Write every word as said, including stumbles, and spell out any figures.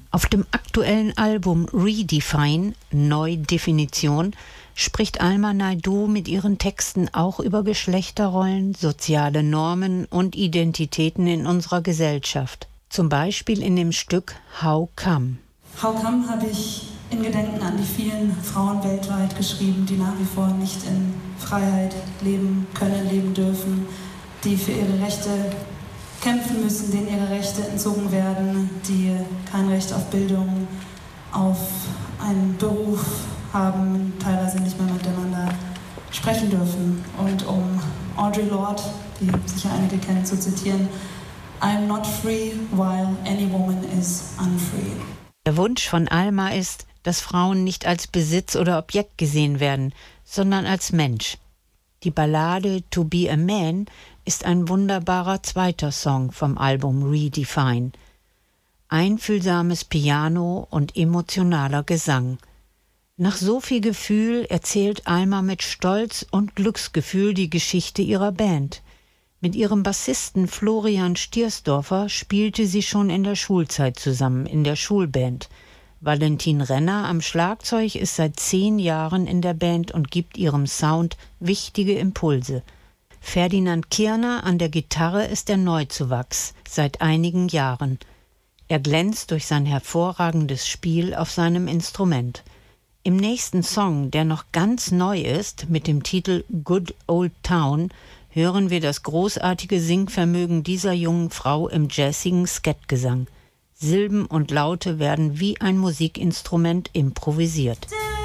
Auf dem aktuellen Album Redefine, Neudefinition, spricht Alma Naidoo mit ihren Texten auch über Geschlechterrollen, soziale Normen und Identitäten in unserer Gesellschaft. Zum Beispiel in dem Stück How Come. How Come habe ich in Gedenken an die vielen Frauen weltweit geschrieben, die nach wie vor nicht in Freiheit leben können, leben dürfen, die für ihre Rechte kämpfen müssen, denen ihre Rechte entzogen werden, die kein Recht auf Bildung, auf einen Beruf haben, teilweise nicht mehr miteinander sprechen dürfen. Und um Audre Lorde, die sicher einige kennen, zu zitieren: I'm not free while any woman is unfree. Der Wunsch von Alma ist, dass Frauen nicht als Besitz oder Objekt gesehen werden, sondern als Mensch. Die Ballade To Be a Man ist ein wunderbarer zweiter Song vom Album Redefine. Einfühlsames Piano und emotionaler Gesang. Nach so viel Gefühl erzählt Alma mit Stolz und Glücksgefühl die Geschichte ihrer Band. Mit ihrem Bassisten Florian Stiersdorfer spielte sie schon in der Schulzeit zusammen, in der Schulband. Valentin Renner am Schlagzeug ist seit zehn Jahren in der Band und gibt ihrem Sound wichtige Impulse. Ferdinand Kirner an der Gitarre ist der Neuzuwachs seit einigen Jahren. Er glänzt durch sein hervorragendes Spiel auf seinem Instrument. Im nächsten Song, der noch ganz neu ist, mit dem Titel Good Old Town, hören wir das großartige Singvermögen dieser jungen Frau im jazzigen Skettgesang. Silben und Laute werden wie ein Musikinstrument improvisiert.